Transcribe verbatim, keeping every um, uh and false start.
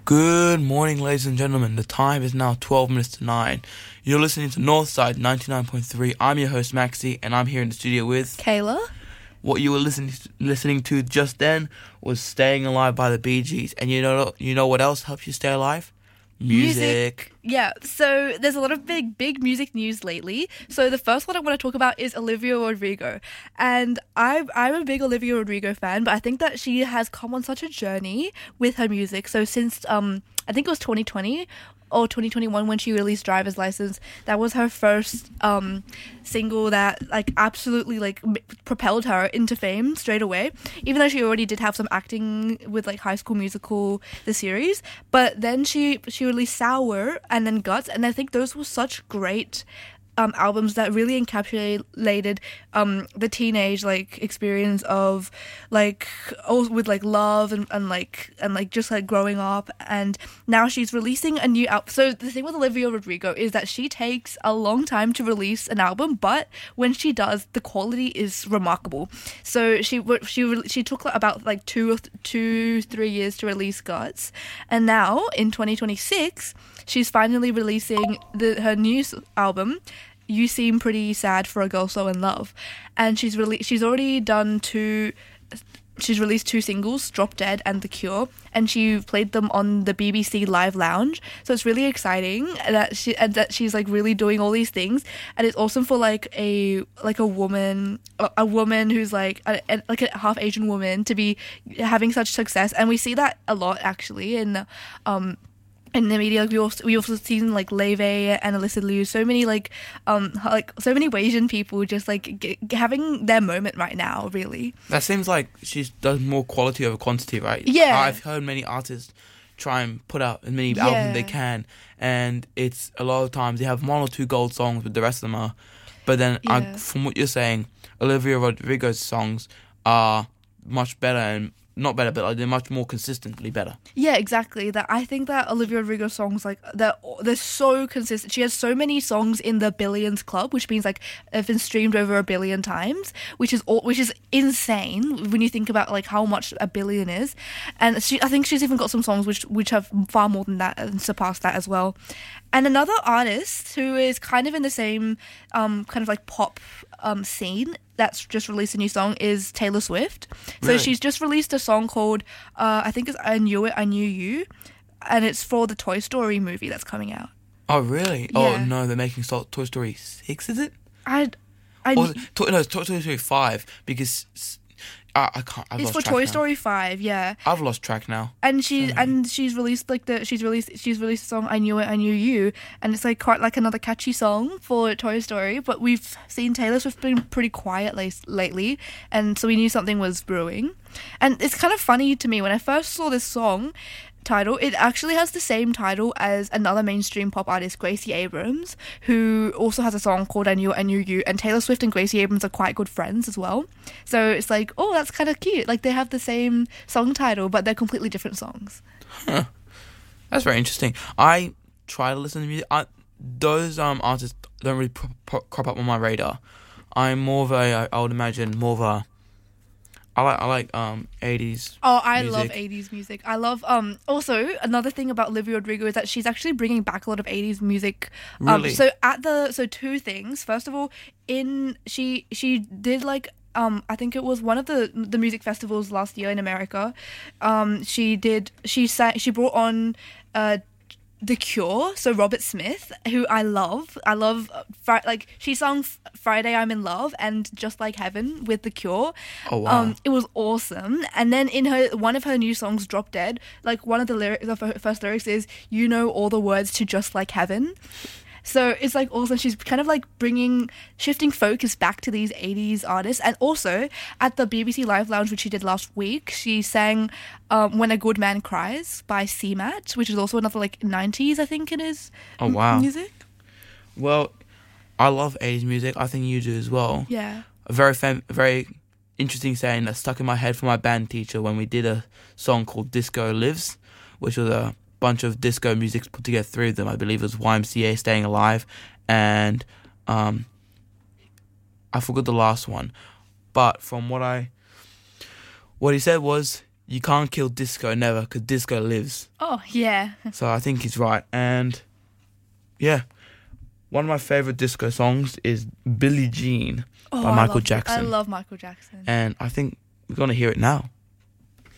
Good morning, ladies and gentlemen. The time is now twelve minutes to nine. You're listening to Northside ninety-nine point three. I'm your host, Maxi, and I'm here in the studio with... Kayla. What you were listening listening to just then was Staying Alive by the Bee Gees. And you know, you know what else helps you stay alive? Music. Music. Yeah, so there's a lot of big, big music news lately. So the first one I want to talk about is Olivia Rodrigo. And I'm, I'm a big Olivia Rodrigo fan, but I think that she has come on such a journey with her music. So since, um, I think it was twenty twenty or twenty twenty-one when she released Driver's License, that was her first um, single that like absolutely like m- propelled her into fame straight away, even though she already did have some acting with like High School Musical, the series. But then she she released Sour and then Guts, and I think those were such great Um, albums that really encapsulated um, the teenage like experience of like all with like love and, and like and like just like growing up. And now she's releasing a new album. So the thing with Olivia Rodrigo is that she takes a long time to release an album, but when she does, the quality is remarkable. So she she she took about like two or th- two three years to release Guts, and now in twenty twenty-six she's finally releasing the her new album, You Seem Pretty Sad for a Girl So In Love. And she's really she's already done two she's released two singles, Drop Dead and The Cure, and she played them on the B B C Live Lounge. So it's really exciting that she and that she's like really doing all these things, and it's awesome for like a like a woman a, a woman who's like a, a, like a half Asian woman to be having such success. And we see that a lot actually in um in the media. Like we also we also seen like Leve and Alyssa Liu, so many like um like so many Asian people just like g- having their moment right now. Really, That seems like she does more quality over quantity, right? Yeah. I've heard many artists try and put out as many Yeah. albums they can, and it's a lot of times they have one or two gold songs, but the rest of them are. But then, I, Yeah. from what you're saying, Olivia Rodrigo's songs are much better and. Not better, but like they're much more consistently better. Yeah, exactly. That I think that Olivia Rodrigo songs like they're they're so consistent. She has so many songs in the billions club, which means like have been streamed over a billion times, which is all, which is insane when you think about like how much a billion is. And she, I think she's even got some songs which which have far more than that and surpassed that as well. And another artist who is kind of in the same um, kind of like pop um, scene that's just released a new song is Taylor Swift. So Really? she's just released a song called uh, I think it's I Knew It, I Knew You, and it's for the Toy Story movie that's coming out. Oh, really? Oh, Yeah. no, they're making so- Toy Story six, is it? I, I Or is it to- no, it's Toy Toy Story five, because s- I, I can't, I've it's lost for track Toy now. Story five, yeah. I've lost track now. And she Sorry. and she's released like the she's released she's released a song I Knew It, I Knew You, and it's like quite like another catchy song for Toy Story. But we've seen Taylor Swift been pretty quiet late, lately, and so we knew something was brewing. And it's kind of funny to me when I first saw this song title, it actually has the same title as another mainstream pop artist, Gracie Abrams, who also has a song called I Knew It, I Knew You, and Taylor Swift and Gracie Abrams are quite good friends as well. So it's like, oh, that's kind of cute. Like they have the same song title, but they're completely different songs. Huh. That's very interesting. I try to listen to music. I, those um artists don't really pro- pro- crop up on my radar. I'm more of a, I would imagine, more of a, I like, I like um eighties Oh, I music. love eighties music. I love um also another thing about Olivia Rodrigo is that she's actually bringing back a lot of eighties music. Um, Really? so at the so two things. First of all, in she she did like um I think it was one of the the music festivals last year in America. Um she did she sang she brought on uh The Cure, so Robert Smith, who I love. I love, uh, fri- like, she sung F- Friday I'm in Love and Just Like Heaven with The Cure. Oh, wow. Um, it was awesome. And then in her one of her new songs, Drop Dead, like, one of the lyrics, of her first lyrics is, you know all the words to Just Like Heaven. So it's like also she's kind of like bringing, shifting focus back to these eighties artists. And also at the B B C Live Lounge, which she did last week, she sang um, When a Good Man Cries by C Mat, which is also another like nineties, I think it is. Oh, m- wow. Music. Well, I love eighties music. I think you do as well. Yeah. A very fam- very interesting saying that stuck in my head from my band teacher when we did a song called Disco Lives, which was a bunch of disco music put together through them. I believe it was Y M C A, Staying Alive, and um, I forgot the last one. But from what I, what he said was, you can't kill disco never because disco lives. Oh, yeah. So I think he's right. And yeah, one of my favorite disco songs is Billie Jean Oh, by I Michael love, Jackson. I love Michael Jackson. And I think we're going to hear it now.